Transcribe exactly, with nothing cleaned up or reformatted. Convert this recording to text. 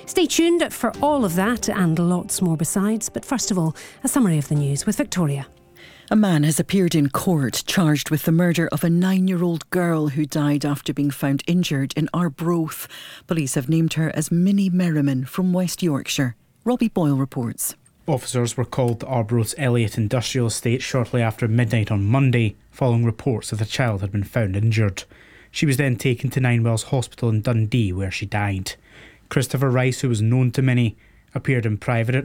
Stay tuned for all of that and lots more besides. But first of all, a summary of the news with Victoria. A man has appeared in court charged with the murder of a nine-year-old girl who died after being found injured in Arbroath. Police have named her as Minnie Merriman from West Yorkshire. Robbie Boyle reports. Officers were called to Arbroath's Elliott Industrial Estate shortly after midnight on Monday, following reports that the child had been found injured. She was then taken to Ninewells Hospital in Dundee, where she died. Christopher Rice, who was known to Minnie, appeared in private at